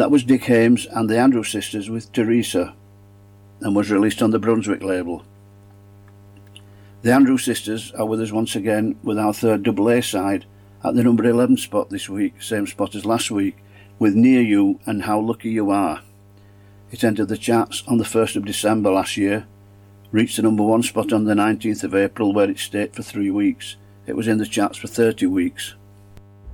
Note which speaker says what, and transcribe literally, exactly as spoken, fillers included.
Speaker 1: That was Dick Hames and the Andrews Sisters with Teresa, and was released on the Brunswick label. The Andrews Sisters are with us once again with our third double A side at the number eleven spot this week, same spot as last week, with Near You and How Lucky You Are. It entered the charts on the first of December last year, reached the number one spot on the nineteenth of April, where it stayed for three weeks. It was in the charts for thirty weeks.